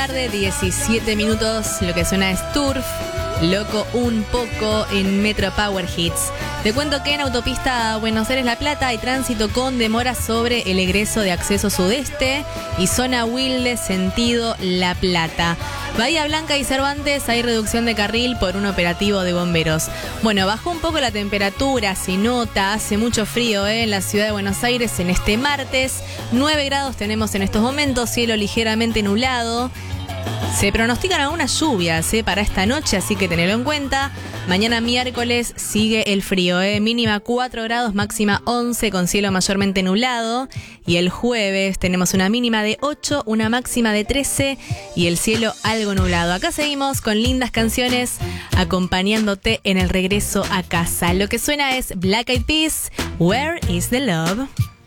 Tarde, 17 minutos, lo que suena es Turf, Loco un poco en Metro Power Hits. Te cuento que en autopista Buenos Aires-La Plata hay tránsito con demora sobre el egreso de acceso sudeste y zona Wilde sentido La Plata. Bahía Blanca y Cervantes hay reducción de carril por un operativo de bomberos. Bueno, bajó un poco la temperatura, se nota, hace mucho frío en la ciudad de Buenos Aires en este martes. 9 grados tenemos en estos momentos, cielo ligeramente nublado. Se pronostican algunas lluvias para esta noche, así que tenedlo en cuenta. Mañana miércoles sigue el frío, mínima 4 grados, máxima 11 con cielo mayormente nublado. Y el jueves tenemos una mínima de 8, una máxima de 13 y el cielo algo nublado. Acá seguimos con lindas canciones acompañándote en el regreso a casa. Lo que suena es Black Eyed Peas, Where is the Love?